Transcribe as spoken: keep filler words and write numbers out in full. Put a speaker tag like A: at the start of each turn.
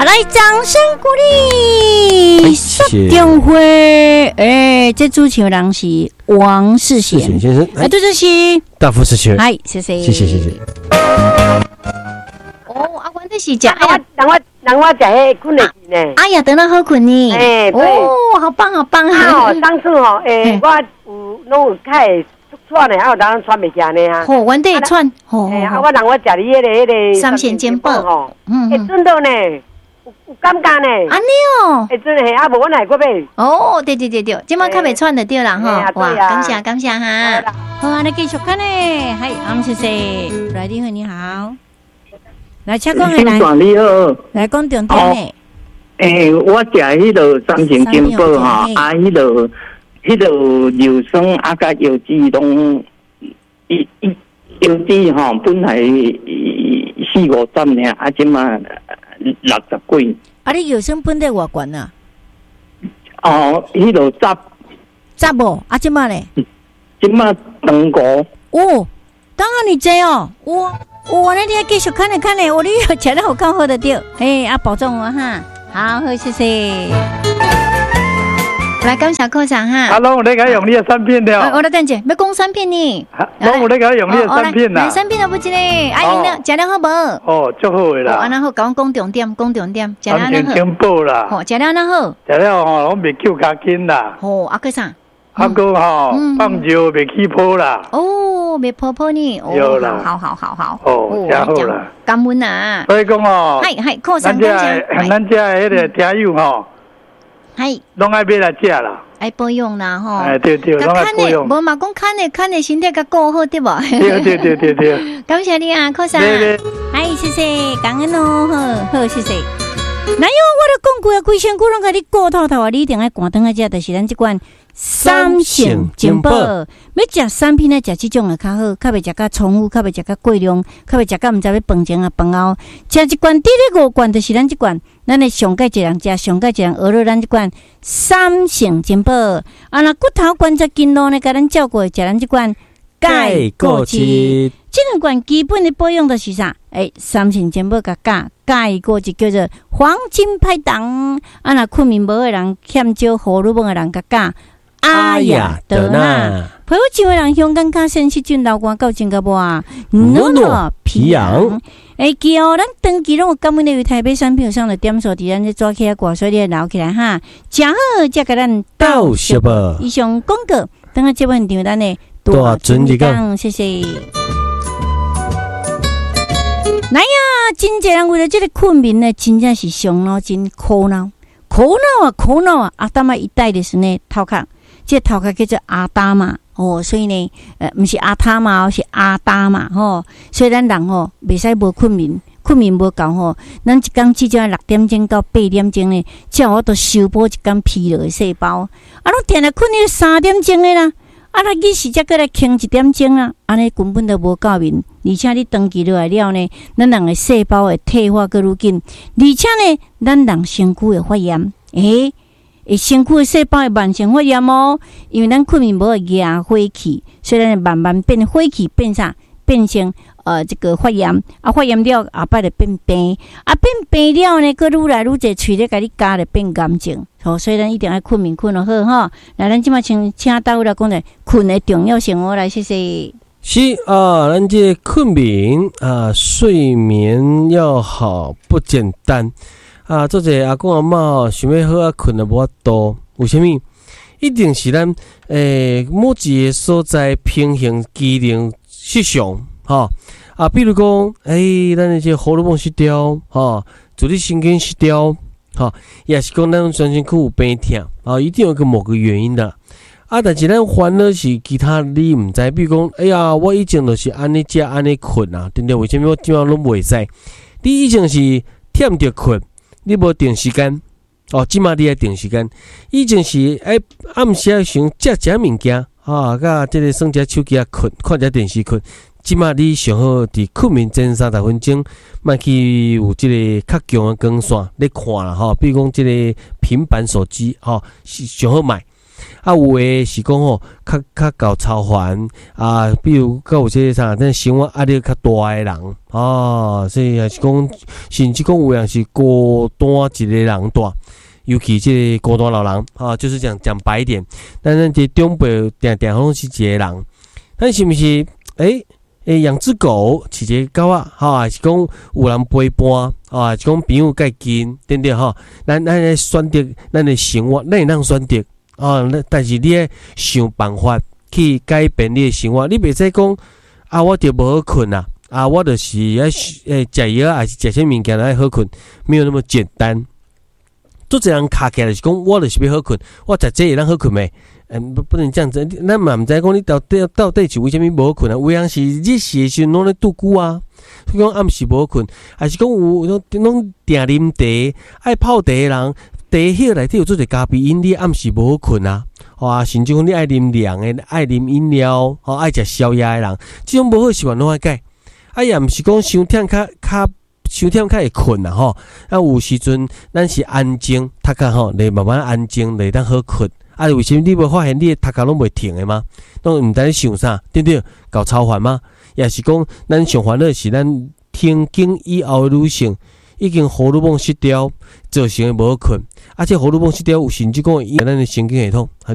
A: 来，掌声鼓励！谢电会，哎，这主持人是王世贤
B: 先生，
A: 哎，对，这是
B: 大副世贤，
A: 哎，谢谢，
B: 谢谢，谢谢。
A: 哦，阿关这是讲，
C: 哎呀，让我让我讲迄困的呢。
A: 哎呀，等到好困呢。
C: 哎，对，
A: 哦，好棒，好棒
C: 啊！哦，当初哦，诶，我有拢有开串的，还有当串袂下呢啊。
A: 好，原地串，好，
C: 哎啊，我让我食你迄个迄个
A: 三鲜煎包吼，
C: 嗯，哎，真的呢，有有感觉呢。
A: 安尼哦，
C: 哎，真的嘿，啊，无我来过买。
A: 哦，对对对对，今麦较袂串的对啦哈，哇，感谢感谢哈。好啊，你继续看呢，嗨，阿姆谢谢，来你好，你好。来，请讲的来，
D: 你好，
A: 来讲重点的。
D: 诶，我食迄个三鲜煎包哈，啊，迄个迄个硫酸啊，甲药脂拢一一药脂吼，本来四五十呢，啊，即嘛六十几。
A: 啊，你药酸本来偌悬啊？
D: 哦，迄个十
A: 十无，啊，即嘛咧？
D: 即嘛两五。
A: 哦，当然你这哦，我。我那天继续看了看了，我你有吃得好看好的掉，哎啊保重哦哈，好好谢谢。来，感谢科长哈。
E: 啊，拢有咧甲用你的产品了。
A: 我来等者，要讲产品呢。
E: 拢有咧甲用你的产品啦。
A: 来，产品都不知咧，阿姨呢，食了好无？
E: 哦，足好诶啦。
A: 哦，安那好，甲我讲重点，讲重点，食了安那好。
E: 煎包啦。
A: 哦，食了安那好。
E: 食了吼，拢袂扣卡筋啦。
A: 哦，啊个啥？
E: 啊个吼，放尿袂起泡啦。
A: 哦，袂泡泡呢。
E: 有啦。
A: 好好好好。
E: 哦，真好啦。
A: 感恩啊。
E: 所以讲哦，
A: 系系，科长
E: 感谢。咱这迄个听友吼，
A: 系，
E: 拢爱买来食啦。
A: 爱保养啦吼。
E: 哎，对对，拢爱保养。
A: 无嘛讲看的看的身体较顾好对无？
E: 对对对对对。
A: 感谢你啊，科长。对对。哎，谢谢，感恩哦，好好谢谢。哪有我都讲过啊，规身躯拢甲你顾透透啊，你一定爱赶灯啊，食就是咱这款三鲜煎包。要食产品呢，食这种的较好，较袂食甲重复，较袂食甲过量，较袂食甲毋知要饭前啊饭后。食一罐滴咧五罐，就是咱这罐，咱的上盖一人食，上盖一人学了咱这罐三鲜煎包。啊，那骨头关节筋络呢，甲咱照顾食咱这罐钙固质。这两罐基本的保养就是啥？诶、欸，三鲜煎包甲钙钙固质叫做黄金拍档。啊，那困眠无的人，欠少荷尔蒙的人甲钙。阿雅德纳，陪我几位人香港卡sen细菌流感到真个无啊？诺诺皮痒，哎，记哦，咱长期拢有感恩的台北产品上的点数，伫咱这抓起来挂水里留起来哈，真好，才甲咱到手吧。以上广告，等下这问题咱的大尊你讲，谢谢。来呀，真侪人为了这个困眠呢，真正是伤脑筋、苦恼、苦恼啊、苦恼啊！阿达玛一代的是呢，头壳。这头壳叫做阿达玛哦，所以呢，呃，不是阿他玛，是阿达玛吼。所以咱人吼，袂使无困眠，困眠无够吼，咱一工至少六点钟到八点钟呢，才有都修补一工疲劳的细胞。啊，拢定来困到三点钟的啦，啊，那几时才过来轻一点钟啊？安尼根本都无够眠，而且你长期落来了呢，咱人的细胞会退化更愈紧，而且呢，咱人身躯会发炎，诶、欸。诶，身躯的细胞会慢性发炎哦，因为咱困眠无会压火气，所以咱慢慢变火气变啥？变成呃这个发炎，啊发炎了后摆就变病，啊变病了呢，佮愈来愈侪喙咧，甲你加咧变癌症，吼、哦，所以咱一定要困眠困得好哈。来，咱即马请请大家来讲咧困的重要性哦，来谢谢。
B: 是啊，咱这困眠啊，睡眠要好不简单。啊，做者阿公阿嬷吼，想要好啊，困得无法多，为虾米？一定是咱诶某一个所在平衡机能失常，吼啊，比如讲，诶，咱的这荷尔蒙失调，吼，自律神经失调，吼，也是讲咱全身躯有病痛，啊，一定有个某个原因的。啊，但是咱烦恼是其他你毋知，比如讲，哎呀，我以前就是安尼食安尼困啊，对不对？为什么我今晚拢袂使？你以前是忝着困。你无定时间哦，即马你爱定时间。以前是诶暗时啊想食食物件啊，甲即个耍只手机啊困，看只电视困。即马你上好伫困眠前三十分钟，莫去有即个较强诶光线咧看啦吼。比如讲即个平板手机吼，上好买。 啊，有诶是讲吼，较较搞超凡啊，比如较有些啥，但生活压力较大诶人啊，所以也是讲，甚至讲有人是孤单一个人大，尤其这个孤单老人啊，就是讲讲白一点，但咱这长辈定定拢是一个人，咱是毋是？诶、欸。诶，养只狗，饲一个狗仔，哈，是讲有人陪伴，啊，是讲朋友介近，对不对哈？咱咱来选择咱的生活，咱会当选择，啊，但是你要想办法去改变你的生活，你袂使讲啊，我就无好困啊，啊，我就是要诶食药还是食些物件来好困，没有那么简单。做这样卡起来是讲，我就是要好困，我食这会当好困未？嗯，不不能这样子，咱嘛毋知讲你到底到底是为虾米无困啊？有人是日时的时阵拢咧拄久啊，所以讲暗时无困，还是讲有拢拢定啉茶，爱泡茶的人，茶迄内底有做者咖啡因，你暗时无好困啊，哇，甚至讲你爱啉凉的，爱啉饮料，吼，爱食宵夜的人，即种无好习惯拢爱改。啊，也毋是讲伤忝较较伤忝较会困啊，吼。啊，有时阵咱是安静，读较吼，来慢慢安静，来当好困。啊，为什么你无发现你的头壳拢袂停的吗？拢毋知你想啥，对不对？搞超烦吗？也是讲咱上烦恼是咱停经以后的女性已经荷尔蒙失调造成的无困，而且荷尔蒙失调有甚至讲影响咱的神经系统。